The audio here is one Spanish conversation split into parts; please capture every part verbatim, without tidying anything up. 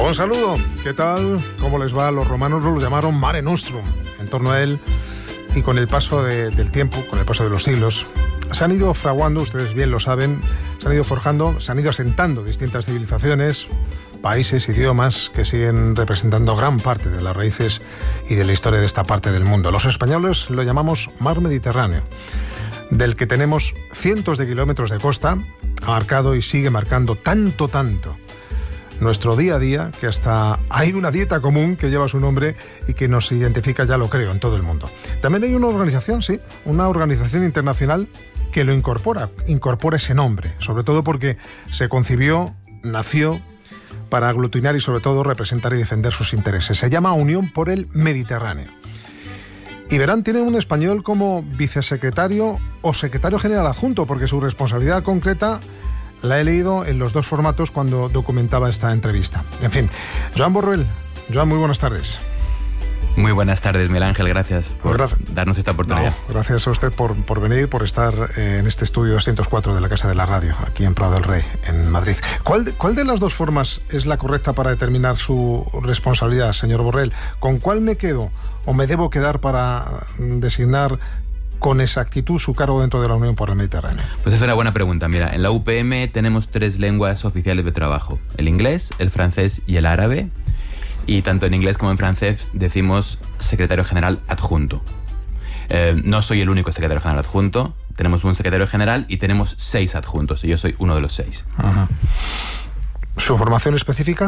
Un saludo, ¿qué tal? ¿Cómo les va? Los romanos lo llamaron Mare Nostrum. En torno a él y con el paso de, del tiempo, con el paso de los siglos, se han ido fraguando, ustedes bien lo saben, se han ido forjando, se han ido asentando distintas civilizaciones, países, idiomas que siguen representando gran parte de las raíces y de la historia de esta parte del mundo. Los españoles lo llamamos Mar Mediterráneo, del que tenemos cientos de kilómetros de costa, ha marcado y sigue marcando tanto, tanto nuestro día a día, que hasta hay una dieta común que lleva su nombre y que nos identifica, ya lo creo, en todo el mundo. También hay una organización, sí, una organización internacional que lo incorpora, incorpora ese nombre, sobre todo porque se concibió, nació para aglutinar y sobre todo representar y defender sus intereses. Se llama Unión por el Mediterráneo. Y verán, tiene un español como vicesecretario o secretario general adjunto, porque su responsabilidad concreta la he leído en los dos formatos cuando documentaba esta entrevista. En fin, Joan Borruel. Joan, muy buenas tardes. Muy buenas tardes, Miguel Ángel, gracias por gracias. darnos esta oportunidad. No, gracias a usted por, por venir, por estar eh, en este estudio doscientos cuatro de la Casa de la Radio, aquí en Prado del Rey, en Madrid. ¿Cuál de, ¿Cuál de las dos formas es la correcta para determinar su responsabilidad, señor Borruel? ¿Con cuál me quedo o me debo quedar para designar con exactitud su cargo dentro de la Unión por el Mediterráneo? Pues es una buena pregunta. Mira, en la U P M tenemos tres lenguas oficiales de trabajo: el inglés, el francés y el árabe. Y tanto en inglés como en francés decimos secretario general adjunto. Eh, no soy el único secretario general adjunto. Tenemos un secretario general y tenemos seis adjuntos, y yo soy uno de los seis. Ajá. ¿Su formación específica?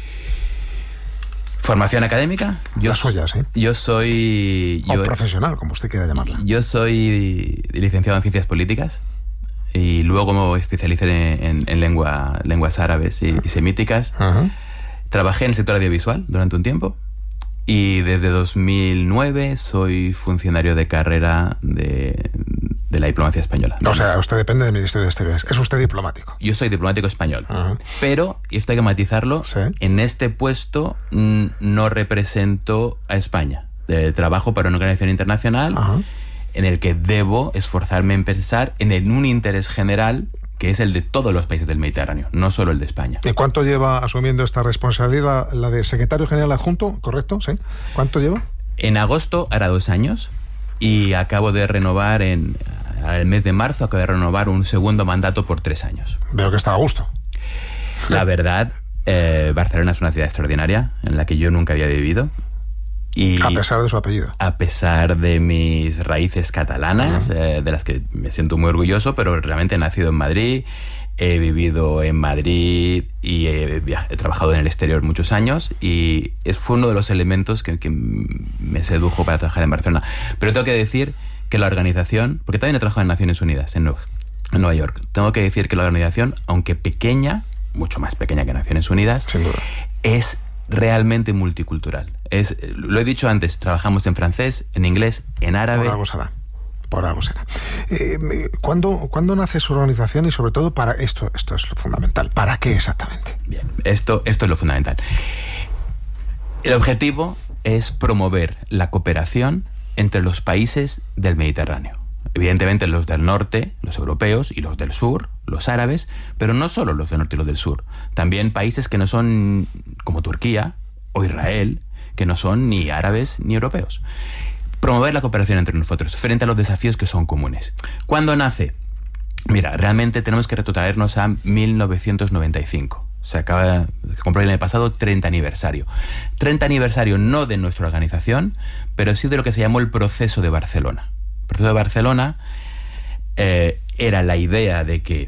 ¿Formación académica? Yo la suya, sí. Yo soy... O yo, profesional, como usted quiera llamarla. Yo soy licenciado en Ciencias Políticas y luego me especialicé en, en, en lengua, lenguas árabes y, y semíticas. Ajá. Trabajé en el sector audiovisual durante un tiempo y desde dos mil nueve soy funcionario de carrera de, de la diplomacia española. O sea, usted depende del Ministerio de Exteriores. ¿Es usted diplomático? Yo soy diplomático español. Ajá. Pero, y esto hay que matizarlo, ¿sí? En este puesto mm, no represento a España. Eh, trabajo para una organización internacional. Ajá. En el que debo esforzarme en pensar en, el, en un interés general que es el de todos los países del Mediterráneo, no solo el de España. ¿Y cuánto lleva asumiendo esta responsabilidad, la de secretario general adjunto, correcto? ¿Sí? ¿Cuánto lleva? En agosto hará dos años y acabo de renovar, en el mes de marzo, acabo de renovar un segundo mandato por tres años. Veo que está a gusto. La verdad, eh, Barcelona es una ciudad extraordinaria en la que yo nunca había vivido. Y a pesar de su apellido. A pesar de mis raíces catalanas, uh-huh. eh, de las que me siento muy orgulloso, pero realmente he nacido en Madrid, he vivido en Madrid y he, he trabajado en el exterior muchos años, y es, fue uno de los elementos que, que me sedujo para trabajar en Barcelona. Pero tengo que decir que la organización, porque también he trabajado en Naciones Unidas, en Nueva, en Nueva York, tengo que decir que la organización, aunque pequeña, mucho más pequeña que Naciones Unidas, sin duda, es realmente multicultural. Es, lo he dicho antes, trabajamos en francés, en inglés, en árabe. Por algo será. Por algo será. Eh, ¿cuándo, ¿Cuándo nace su organización y sobre todo para esto? Esto es lo fundamental. ¿Para qué exactamente? Bien, esto, esto es lo fundamental. El objetivo es promover la cooperación entre los países del Mediterráneo. Evidentemente los del norte, los europeos, y los del sur, los árabes, pero no solo los del norte y los del sur. También países que no son como Turquía o Israel, que no son ni árabes ni europeos. Promover la cooperación entre nosotros frente a los desafíos que son comunes. ¿Cuándo nace? Mira, realmente tenemos que retrotraernos a mil novecientos noventa y cinco. Se acaba, se cumplió el año pasado treinta aniversario. treinta aniversario no de nuestra organización, pero sí de lo que se llamó el Proceso de Barcelona. El Proceso de Barcelona eh, era la idea de que,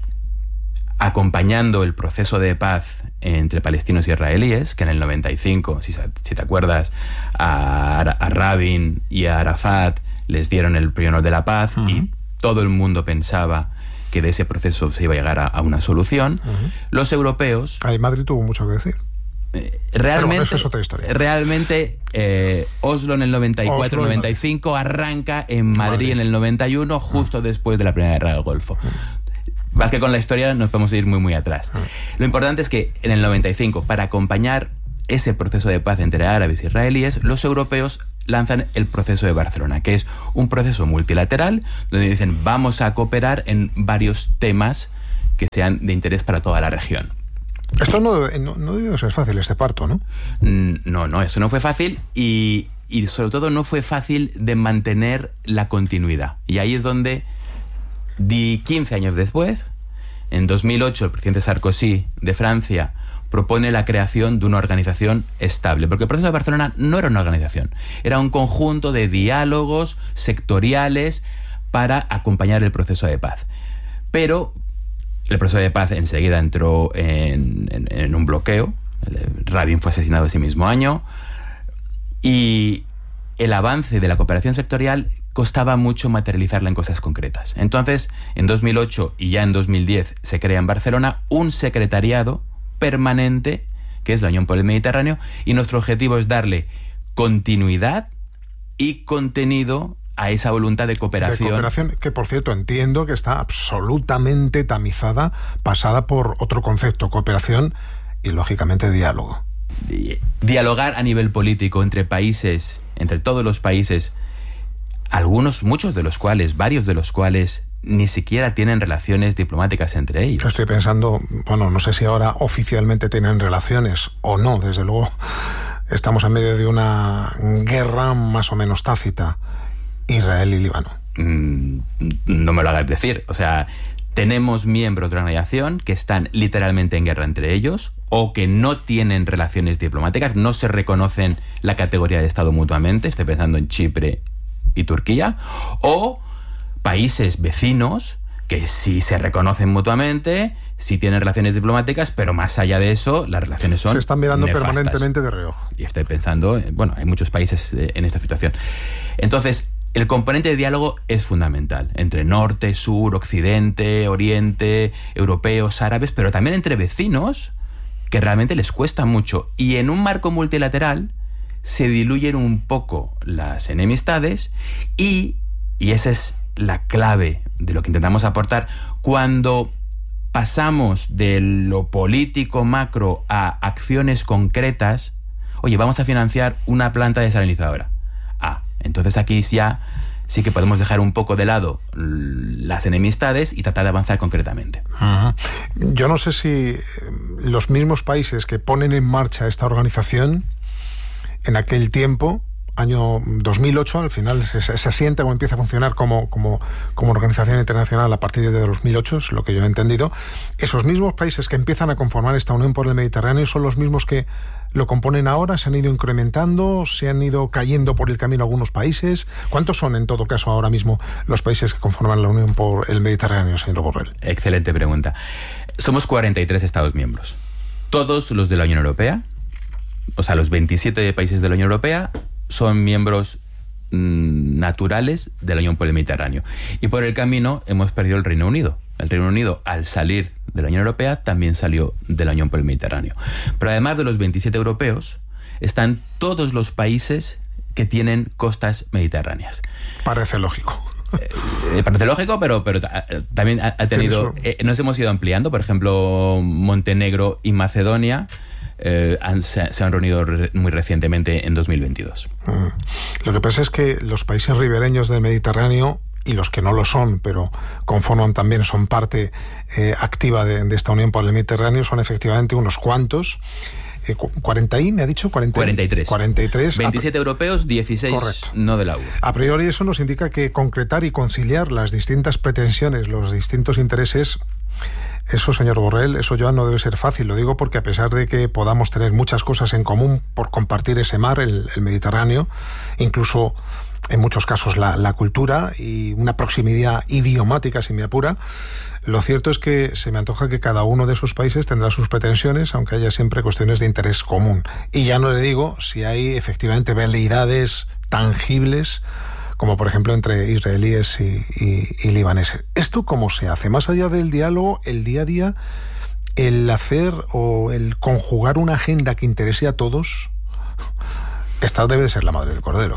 acompañando el proceso de paz entre palestinos y israelíes, que en el noventa y cinco, si, si te acuerdas, a, a Rabin y a Arafat les dieron el premio Nobel de la Paz, uh-huh. y todo el mundo pensaba que de ese proceso se iba a llegar a, a una solución. Uh-huh. Los europeos... Ahí Madrid tuvo mucho que decir. Eh, realmente, bueno, eso es otra historia. Realmente eh, Oslo en el noventa y cuatro noventa y cinco arranca en Madrid, Madrid en el noventa y uno, justo uh-huh. después de la Primera Guerra del Golfo. Uh-huh. Más que con la historia nos podemos ir muy muy atrás. Uh-huh. Lo importante es que en el noventa y cinco, para acompañar ese proceso de paz entre árabes e israelíes, los europeos lanzan el Proceso de Barcelona, que es un proceso multilateral donde dicen vamos a cooperar en varios temas que sean de interés para toda la región. Esto no, no, no debió de ser fácil, este parto, ¿no? No, no, eso no fue fácil y, y sobre todo no fue fácil de mantener la continuidad. Y ahí es donde, di quince años después, en dos mil ocho, el presidente Sarkozy de Francia propone la creación de una organización estable, porque el proceso de Barcelona no era una organización, era un conjunto de diálogos sectoriales para acompañar el proceso de paz. Pero el proceso de paz enseguida entró en, en, en un bloqueo. Rabin fue asesinado ese mismo año y el avance de la cooperación sectorial costaba mucho materializarla en cosas concretas. Entonces, en dos mil ocho y ya en dos mil diez se crea en Barcelona un secretariado permanente, que es la Unión por el Mediterráneo, y nuestro objetivo es darle continuidad y contenido a esa voluntad de cooperación. De cooperación, que por cierto entiendo que está absolutamente tamizada, pasada por otro concepto, cooperación y lógicamente diálogo. Dialogar a nivel político entre países, entre todos los países, algunos, muchos de los cuales, varios de los cuales ni siquiera tienen relaciones diplomáticas entre ellos. Estoy pensando, bueno, no sé si ahora oficialmente tienen relaciones o no, desde luego estamos en medio de una guerra más o menos tácita. Israel y Líbano. Mm, no me lo hagas decir. O sea, tenemos miembros de la organización que están literalmente en guerra entre ellos o que no tienen relaciones diplomáticas, no se reconocen la categoría de Estado mutuamente. Estoy pensando en Chipre y Turquía. O países vecinos que sí se reconocen mutuamente, sí tienen relaciones diplomáticas, pero más allá de eso, las relaciones son se están mirando nefastas. Permanentemente de reojo. Y estoy pensando, bueno, hay muchos países en esta situación. Entonces, el componente de diálogo es fundamental, entre norte, sur, occidente, oriente, europeos, árabes, pero también entre vecinos, que realmente les cuesta mucho. Y en un marco multilateral se diluyen un poco las enemistades y, y esa es la clave de lo que intentamos aportar, cuando pasamos de lo político macro a acciones concretas. Oye, vamos a financiar una planta desalinizadora. Ah, entonces aquí ya sí que podemos dejar un poco de lado las enemistades y tratar de avanzar concretamente. Uh-huh. Yo no sé si los mismos países que ponen en marcha esta organización en aquel tiempo, año dos mil ocho, al final se, se asienta o empieza a funcionar como, como, como organización internacional a partir de dos mil ocho, es lo que yo he entendido. Esos mismos países que empiezan a conformar esta Unión por el Mediterráneo son los mismos que lo componen ahora, se han ido incrementando, se han ido cayendo por el camino algunos países. ¿Cuántos son en todo caso ahora mismo los países que conforman la Unión por el Mediterráneo, señor Borrell? Excelente pregunta. Somos cuarenta y tres Estados miembros. Todos los de la Unión Europea, o sea, los veintisiete países de la Unión Europea, son miembros mmm, naturales de la Unión por el Mediterráneo. Y por el camino hemos perdido el Reino Unido. El Reino Unido, al salir de la Unión Europea, también salió de la Unión por el Mediterráneo. Pero además de los veintisiete europeos, están todos los países que tienen costas mediterráneas. Parece lógico. Eh, parece lógico, pero, pero también ha, ha tenido... Eh, nos hemos ido ampliando. Por ejemplo, Montenegro y Macedonia Eh, han, se, se han reunido re, muy recientemente en dos mil veintidós. Mm. Lo que pasa es que los países ribereños del Mediterráneo y los que no lo son, pero conforman también, son parte eh, activa de, de esta Unión por el Mediterráneo, son efectivamente unos cuantos. Eh, cuarenta y, me ha dicho, cuarenta, cuarenta y tres. cuarenta y tres. veintisiete europeos, dieciséis Correcto. No de la U E. A priori eso nos indica que concretar y conciliar las distintas pretensiones, los distintos intereses, eso, señor Borrell, eso ya no debe ser fácil. Lo digo porque a pesar de que podamos tener muchas cosas en común por compartir ese mar, el, el Mediterráneo, incluso en muchos casos la, la cultura y una proximidad idiomática, si me apura, lo cierto es que se me antoja que cada uno de esos países tendrá sus pretensiones, aunque haya siempre cuestiones de interés común. Y ya no le digo si hay efectivamente veleidades tangibles, como por ejemplo entre israelíes y, y, y libaneses. ¿Esto cómo se hace? Más allá del diálogo, el día a día, el hacer o el conjugar una agenda que interese a todos, esta debe de ser la madre del cordero.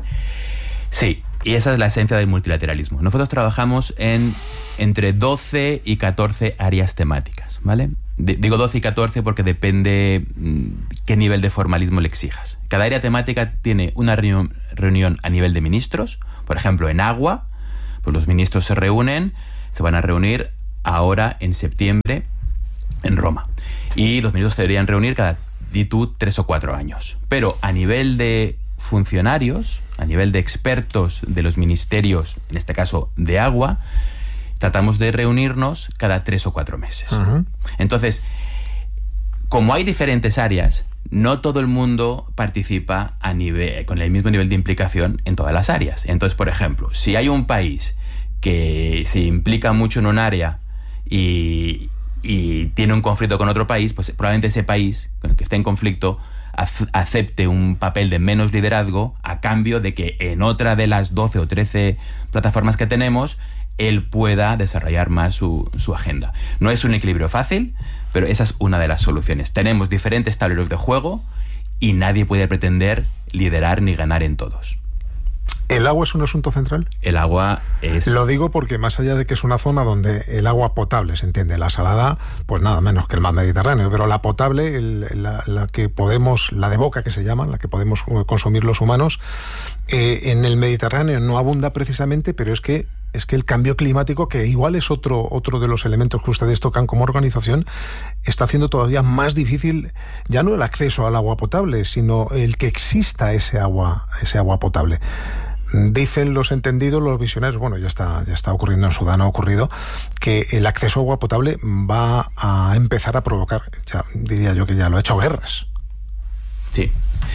Sí, y esa es la esencia del multilateralismo. Nosotros trabajamos en entre doce y catorce áreas temáticas, ¿vale? D- digo doce y catorce porque depende mmm, qué nivel de formalismo le exijas. Cada área temática tiene una reunión, reunión a nivel de ministros. Por ejemplo, en agua, pues los ministros se reúnen, se van a reunir ahora en septiembre en Roma. y los ministros se deberían reunir cada di tú, tres o cuatro años. Pero a nivel de funcionarios, a nivel de expertos de los ministerios, en este caso de agua, tratamos de reunirnos cada tres o cuatro meses. Uh-huh. Entonces, como hay diferentes áreas, no todo el mundo participa a nivel, con el mismo nivel de implicación en todas las áreas. Entonces, por ejemplo, si hay un país que se implica mucho en un área y, y tiene un conflicto con otro país, pues probablemente ese país con el que esté en conflicto acepte un papel de menos liderazgo a cambio de que en otra de las doce o trece plataformas que tenemos él pueda desarrollar más su, su agenda. No es un equilibrio fácil, pero esa es una de las soluciones. Tenemos diferentes tableros de juego y nadie puede pretender liderar ni ganar en todos. ¿El agua es un asunto central? El agua es... Lo digo porque más allá de que es una zona donde el agua potable, se entiende, la salada, pues nada menos que el mar Mediterráneo, pero la potable, el, la, la que podemos, la de boca que se llama, la que podemos consumir los humanos, eh, en el Mediterráneo no abunda precisamente, pero es que es que el cambio climático, que igual es otro, otro de los elementos que ustedes tocan como organización, está haciendo todavía más difícil ya no el acceso al agua potable, sino el que exista ese agua, ese agua potable. Dicen los entendidos, los visionarios, bueno, ya está, ya está ocurriendo en Sudán, ha ocurrido, que el acceso a agua potable va a empezar a provocar, ya diría yo que ya lo ha hecho, guerras. Sí.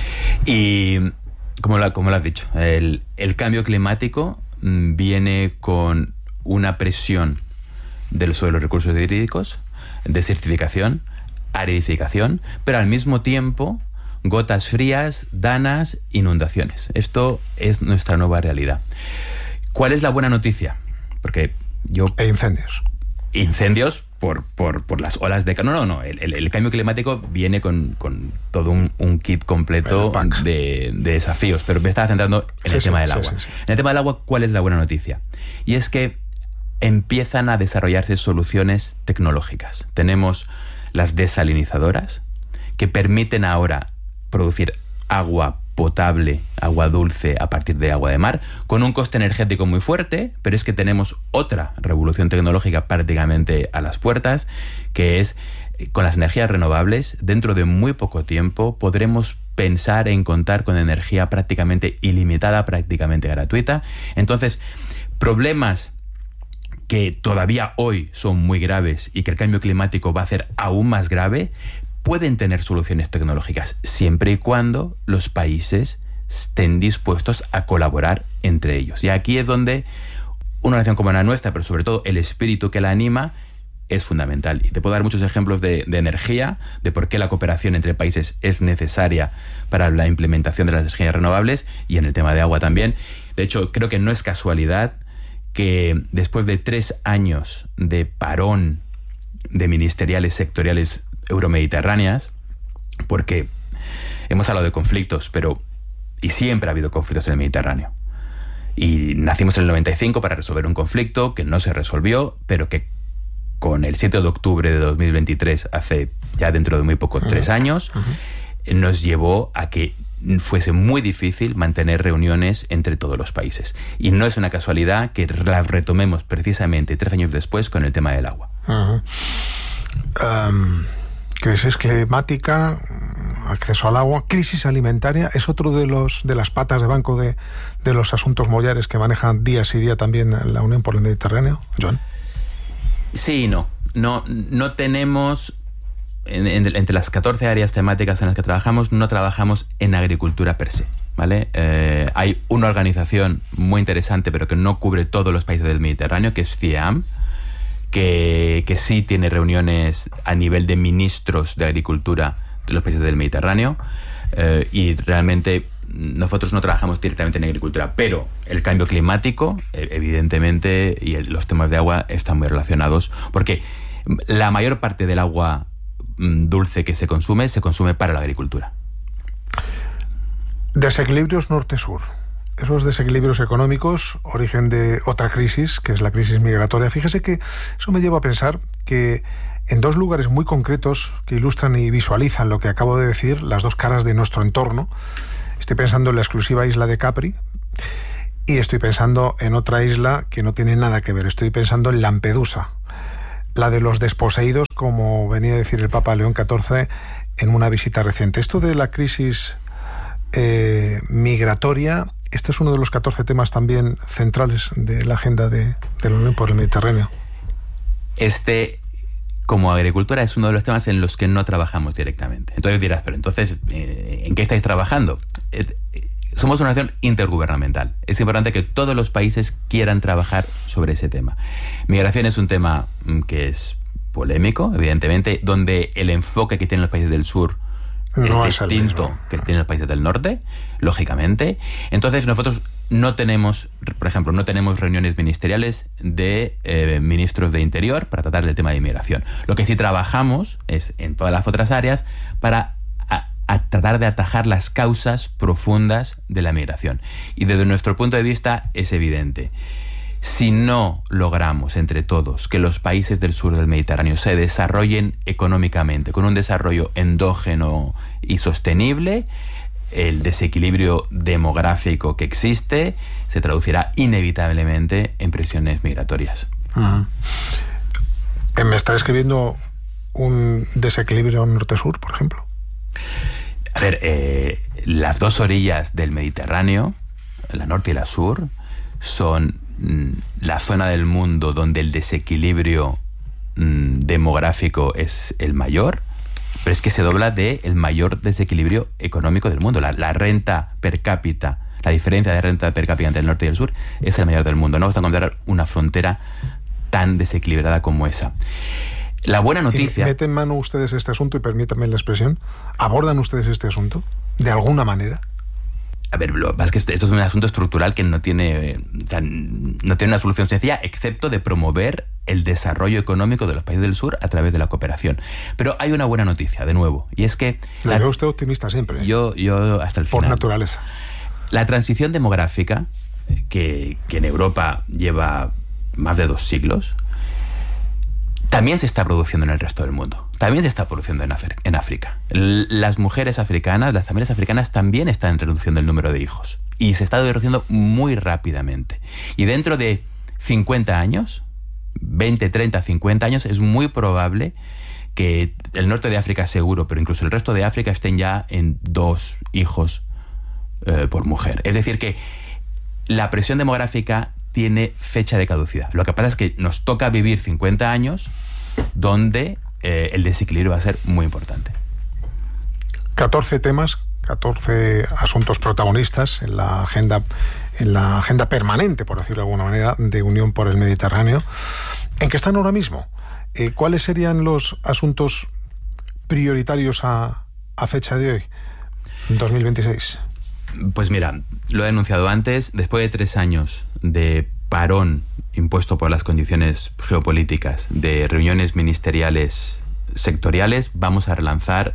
Y como lo, como lo has dicho, el, el cambio climático viene con una presión del, sobre los recursos hídricos, desertificación, aridificación, pero al mismo tiempo gotas frías, danas, inundaciones. Esto es nuestra nueva realidad. ¿Cuál es la buena noticia? Porque yo... E incendios. Incendios por, por, por las olas de... No, no, no. El, el, el cambio climático viene con, con todo un, un kit completo de, de desafíos. Pero me estaba centrando en sí, el sí, tema del sí, agua. Sí, sí. En el tema del agua, ¿cuál es la buena noticia? Y es que empiezan a desarrollarse soluciones tecnológicas. Tenemos las desalinizadoras que permiten ahora producir agua potable, agua dulce a partir de agua de mar, con un coste energético muy fuerte, pero es que tenemos otra revolución tecnológica prácticamente a las puertas, que es con las energías renovables. Dentro de muy poco tiempo podremos pensar en contar con energía prácticamente ilimitada, prácticamente gratuita. Entonces, problemas que todavía hoy son muy graves y que el cambio climático va a hacer aún más grave, pueden tener soluciones tecnológicas siempre y cuando los países estén dispuestos a colaborar entre ellos. Y aquí es donde una nación como la nuestra, pero sobre todo el espíritu que la anima, es fundamental. Y te puedo dar muchos ejemplos de, de energía, de por qué la cooperación entre países es necesaria para la implementación de las energías renovables, y en el tema de agua también. De hecho, creo que no es casualidad que después de tres años de parón de ministeriales sectoriales euromediterráneas, porque hemos hablado de conflictos, pero y siempre ha habido conflictos en el Mediterráneo. Y nacimos en el noventa y cinco para resolver un conflicto que no se resolvió, pero que con el siete de octubre de dos mil veintitrés, hace ya dentro de muy poco, uh-huh. tres años, uh-huh. nos llevó a que fuese muy difícil mantener reuniones entre todos los países. Y no es una casualidad que las retomemos precisamente tres años después con el tema del agua. Uh-huh. Um... Crisis climática, acceso al agua, crisis alimentaria, es otro de los de las patas de banco de, de los asuntos mollares que manejan día sí día también la Unión por el Mediterráneo. Joan. Sí y no. No, no tenemos, en, en, entre las catorce áreas temáticas en las que trabajamos, no trabajamos en agricultura per se, ¿vale? Eh, hay una organización muy interesante, pero que no cubre todos los países del Mediterráneo, que es CIEAM, Que, que sí tiene reuniones a nivel de ministros de agricultura de los países del Mediterráneo, eh, y realmente nosotros no trabajamos directamente en agricultura, pero el cambio climático, evidentemente, y el, los temas de agua están muy relacionados, porque la mayor parte del agua dulce que se consume, se consume para la agricultura. Desequilibrios norte-sur. Esos desequilibrios económicos, origen de otra crisis, que es la crisis migratoria. Fíjese que eso me lleva a pensar que en dos lugares muy concretos que ilustran y visualizan lo que acabo de decir, las dos caras de nuestro entorno, estoy pensando en la exclusiva isla de Capri y estoy pensando en otra isla que no tiene nada que ver, estoy pensando en Lampedusa. la de los desposeídos, como venía a decir el Papa León catorce en una visita reciente. Esto de la crisis eh, migratoria, este es uno de los catorce temas también centrales de la agenda de, de la Unión por el Mediterráneo. Este, como agricultura, es uno de los temas en los que no trabajamos directamente. Entonces dirás, pero entonces, eh, ¿en qué estáis trabajando? Eh, Somos una nación intergubernamental. Es importante que todos los países quieran trabajar sobre ese tema. Migración es un tema que es polémico, evidentemente, donde el enfoque que tienen los países del sur no es distinto que tienen los países del norte, lógicamente. Entonces nosotros no tenemos, por ejemplo, no tenemos reuniones ministeriales de eh, ministros de Interior para tratar del tema de inmigración. Lo que sí trabajamos es en todas las otras áreas para a tratar de atajar las causas profundas de la migración. Y desde nuestro punto de vista es evidente. Si no logramos entre todos que los países del sur del Mediterráneo se desarrollen económicamente, con un desarrollo endógeno y sostenible, el desequilibrio demográfico que existe se traducirá inevitablemente en presiones migratorias. Uh-huh. ¿Me está describiendo un desequilibrio norte-sur, por ejemplo? A ver, eh, las dos orillas del Mediterráneo, la norte y la sur, son mm, la zona del mundo donde el desequilibrio mm, demográfico es el mayor, pero es que se dobla del mayor desequilibrio económico del mundo. La, la renta per cápita, la diferencia de renta per cápita entre el norte y el sur es el mayor del mundo. No vamos a encontrar una frontera tan desequilibrada como esa. La buena noticia... ¿Meten mano ustedes este asunto, y permítanme la expresión? ¿Abordan ustedes este asunto de alguna manera? A ver, lo que pasa es que esto es un asunto estructural que no tiene, o sea, no tiene una solución sencilla, excepto de promover el desarrollo económico de los países del sur a través de la cooperación. Pero hay una buena noticia, de nuevo, y es que... La veo usted optimista siempre. Yo, yo hasta el final. Por naturaleza. La transición demográfica, que, que en Europa lleva más de dos siglos, también se está produciendo en el resto del mundo. También se está produciendo en, África, en África. Las mujeres africanas, las familias africanas también están reduciendo el número de hijos. Y se está reduciendo muy rápidamente. Y dentro de cincuenta años, veinte, treinta, cincuenta años, es muy probable que el norte de África seguro, pero incluso el resto de África estén ya en dos hijos eh, por mujer. Es decir que la presión demográfica tiene fecha de caducidad. Lo que pasa es que nos toca vivir cincuenta años donde eh, el desequilibrio va a ser muy importante. catorce temas, catorce asuntos protagonistas en la agenda, en la agenda permanente, por decirlo de alguna manera, de Unión por el Mediterráneo. ¿En qué están ahora mismo? Eh, ¿Cuáles serían los asuntos prioritarios a, a fecha de hoy, dos mil veintiséis? Pues mira, lo he denunciado antes, después de tres años de parón impuesto por las condiciones geopolíticas, de reuniones ministeriales sectoriales, vamos a relanzar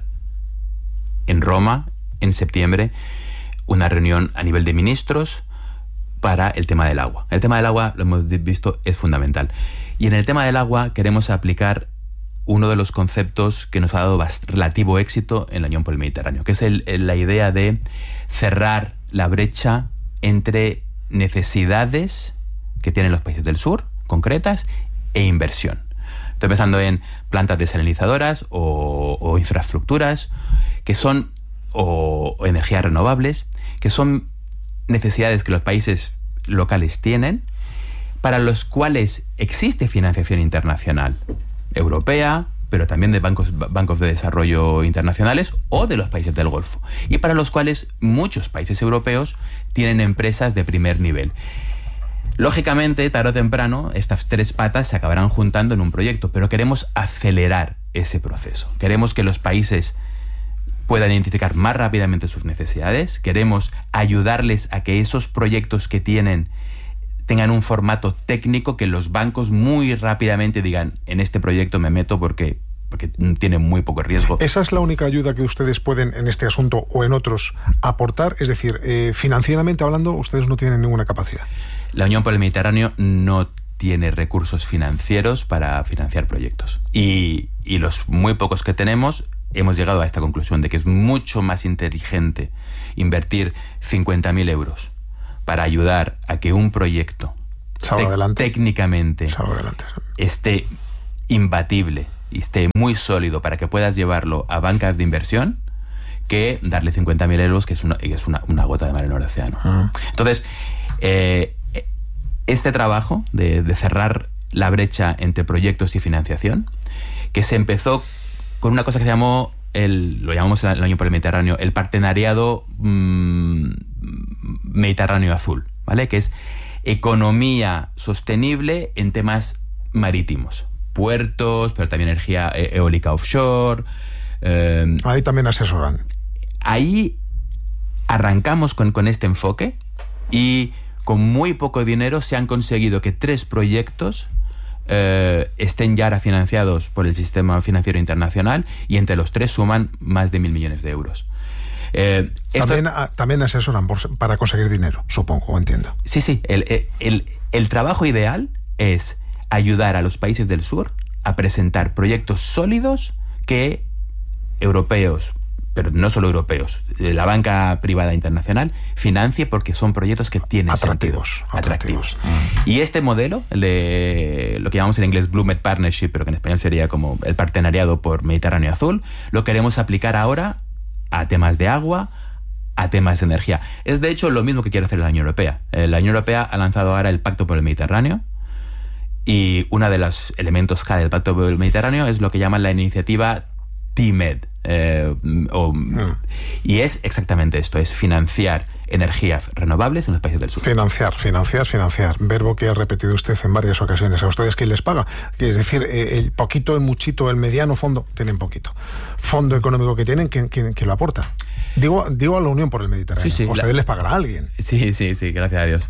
en Roma, en septiembre, una reunión a nivel de ministros para el tema del agua. El tema del agua, lo hemos visto, es fundamental. Y en el tema del agua queremos aplicar uno de los conceptos que nos ha dado relativo éxito en la Unión por el Mediterráneo, que es el, el, la idea de cerrar la brecha entre necesidades que tienen los países del sur, concretas, e inversión. Estoy pensando en plantas desalinizadoras o, o infraestructuras, que son, o, o energías renovables, que son necesidades que los países locales tienen, para los cuales existe financiación internacional, europea, pero también de bancos, bancos de desarrollo internacionales o de los países del Golfo, y para los cuales muchos países europeos tienen empresas de primer nivel. Lógicamente, tarde o temprano, estas tres patas se acabarán juntando en un proyecto, pero queremos acelerar ese proceso. Queremos que los países puedan identificar más rápidamente sus necesidades, queremos ayudarles a que esos proyectos que tienen tengan un formato técnico, que los bancos muy rápidamente digan, en este proyecto me meto porque, porque tiene muy poco riesgo. ¿Esa es la única ayuda que ustedes pueden en este asunto o en otros aportar? Es decir, eh, financieramente hablando, ustedes no tienen ninguna capacidad. La Unión por el Mediterráneo no tiene recursos financieros para financiar proyectos. Y, y los muy pocos que tenemos, hemos llegado a esta conclusión de que es mucho más inteligente invertir cincuenta mil euros para ayudar a que un proyecto te- técnicamente Salva adelante. esté imbatible y esté muy sólido para que puedas llevarlo a bancas de inversión que darle cincuenta mil euros, que es una, que es una, una gota de mar en el océano. Uh-huh. Entonces, eh, este trabajo de, de cerrar la brecha entre proyectos y financiación, que se empezó con una cosa que se llamó, el, lo llamamos el año por el Mediterráneo, el partenariado mmm, Mediterráneo Azul, ¿vale? Que es economía sostenible en temas marítimos, puertos, pero también energía eólica offshore. Eh, ahí también asesoran. Ahí arrancamos con, con este enfoque y con muy poco dinero se han conseguido que tres proyectos eh, estén ya refinanciados por el sistema financiero internacional y entre los tres suman más de mil millones de euros. Eh, también, esto, también asesoran por, para conseguir dinero, supongo, o entiendo. Sí, sí. El, el, el trabajo ideal es ayudar a los países del sur a presentar proyectos sólidos que europeos, pero no solo europeos, la banca privada internacional financie porque son proyectos que tienen atractivos, sentido. Atractivos. atractivos. Mm. Y este modelo, el de lo que llamamos en inglés Blue Med Partnership, pero que en español sería como el partenariado por Mediterráneo Azul, lo queremos aplicar ahora a temas de agua, a temas de energía. Es de hecho lo mismo que quiere hacer la Unión Europea. La Unión Europea ha lanzado ahora el Pacto por el Mediterráneo y uno de los elementos clave del Pacto por el Mediterráneo es lo que llaman la iniciativa T M E D. Eh, o, mm. Y es exactamente esto, es financiar energías renovables en los países del sur. Financiar, financiar, financiar. Verbo que ha repetido usted en varias ocasiones. ¿A ustedes quién les paga? Es decir, el poquito, el muchito, el mediano fondo, tienen poquito. Fondo económico que tienen, ¿quién, quién, quién lo aporta? Digo, digo a la Unión por el Mediterráneo. Sí, sí, ¿a ustedes la... les pagará a alguien? Sí, sí, sí, gracias a Dios.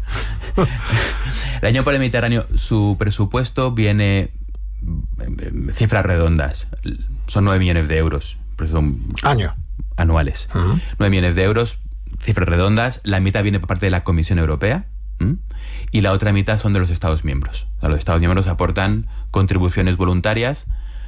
La Unión por el Mediterráneo, su presupuesto viene cifras redondas. Son nueve millones de euros. Son año anuales. Uh-huh. nueve millones de euros, cifras redondas. La mitad viene por parte de la Comisión Europea ¿m? y la otra mitad son de los Estados miembros. O sea, los Estados miembros aportan contribuciones voluntarias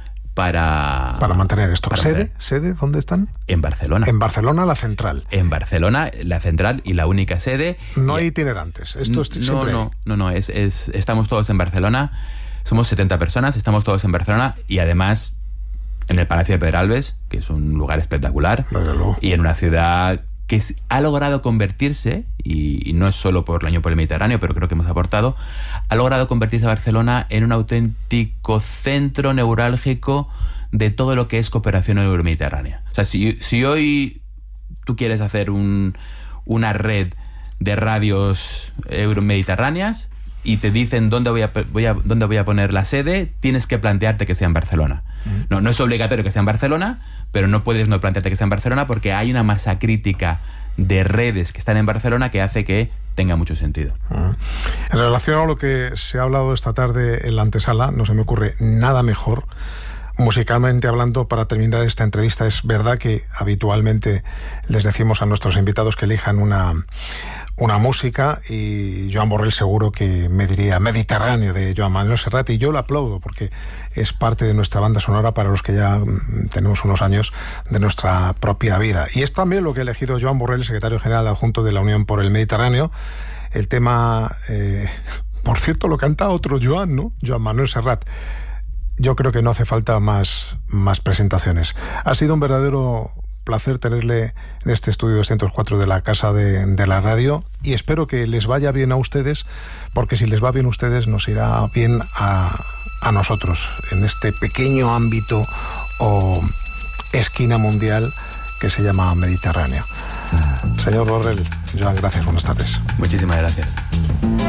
para... Para mantener esto. Para ¿Sede? mantener. ¿Sede? ¿Dónde están? En Barcelona. En Barcelona, la central. En Barcelona, la central y la única sede. No hay itinerantes. Esto es no, siempre no, no, no, es, es, estamos todos en Barcelona. Somos setenta personas, estamos todos en Barcelona y además en el Palacio de Pedralbes, que es un lugar espectacular, y en una ciudad que ha logrado convertirse, y, y no es solo por el año por el Mediterráneo, pero creo que hemos aportado, ha logrado convertirse a Barcelona en un auténtico centro neurálgico de todo lo que es cooperación euromediterránea. O sea, si, si hoy tú quieres hacer un, una red de radios euromediterráneas y te dicen dónde voy a, voy a, dónde voy a poner la sede, tienes que plantearte que sea en Barcelona. No, no es obligatorio que sea en Barcelona, pero no puedes no plantearte que sea en Barcelona porque hay una masa crítica de redes que están en Barcelona que hace que tenga mucho sentido. Uh-huh. En relación a lo que se ha hablado esta tarde en la antesala, no se me ocurre nada mejor, musicalmente hablando, para terminar esta entrevista. Es verdad que habitualmente les decimos a nuestros invitados que elijan una, una música, y Joan Borrell seguro que me diría Mediterráneo de Joan Manuel Serrat, y yo lo aplaudo porque es parte de nuestra banda sonora para los que ya tenemos unos años de nuestra propia vida. Y es también lo que ha elegido Joan Borrell, secretario general adjunto de la Unión por el Mediterráneo. El tema, eh, por cierto, lo canta otro Joan, ¿no? Joan Manuel Serrat. Yo creo que no hace falta más, más presentaciones. Ha sido un verdadero placer tenerle en este estudio doscientos cuatro de la Casa de, de la Radio, y espero que les vaya bien a ustedes, porque si les va bien a ustedes nos irá bien a, a nosotros en este pequeño ámbito o esquina mundial que se llama Mediterráneo. Señor Borrell, Joan, gracias, buenas tardes. Muchísimas gracias.